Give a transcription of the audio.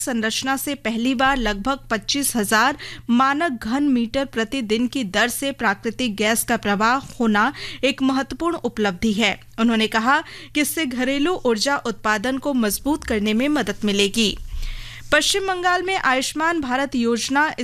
संरचना से पहली बार लगभग 25,000 मानक घन मीटर प्रतिदिन की दर से प्राकृतिक गैस का प्रवाह होना एक महत्वपूर्ण उपलब्धि है। उन्होंने कहा कि इससे घरेलू ऊर्जा उत्पादन को मजबूत करने में मदद मिलेगी। पश्चिम बंगाल में आयुष्मान भारत योजना